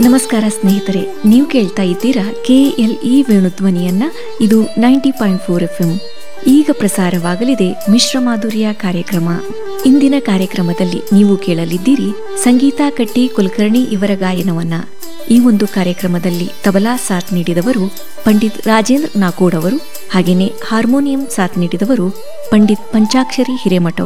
ನಮಸ್ಕಾರ ಸ್ನೇಹಿತರೆ, ನೀವು ಕೇಳ್ತಾ ಇದ್ದೀರಾ KLE ವೇಣುಧ್ವನಿಯನ್ನ. ಇದು 90.4 FM. ಈಗ ಪ್ರಸಾರವಾಗಲಿದೆ ಮಿಶ್ರ ಮಾಧುರ್ಯ ಕಾರ್ಯಕ್ರಮ. ಇಂದಿನ ಕಾರ್ಯಕ್ರಮದಲ್ಲಿ ನೀವು ಕೇಳಲಿದ್ದೀರಿ ಸಂಗೀತಾ ಕಟ್ಟಿ ಕುಲಕರ್ಣಿ ಇವರ ಗಾಯನವನ್ನ. ಈ ಒಂದು ಕಾರ್ಯಕ್ರಮದಲ್ಲಿ ತಬಲಾ ಸಾಥ್ ನೀಡಿದವರು ಪಂಡಿತ್ ರಾಜೇಂದ್ರ ನಾಕೋಡ್ ಅವರು, ಹಾಗೇನೆ ಹಾರ್ಮೋನಿಯಂ ಸಾಥ್ ನೀಡಿದವರು ಪಂಡಿತ್ ಪಂಚಾಕ್ಷರಿ ಹಿರೇಮಠ